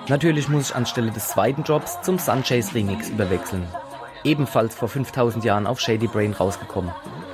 Natürlich muss ich anstelle des zweiten Jobs zum Sunchase Remix überwechseln. Ebenfalls vor 5000 Jahren auf Shady Brain rausgekommen.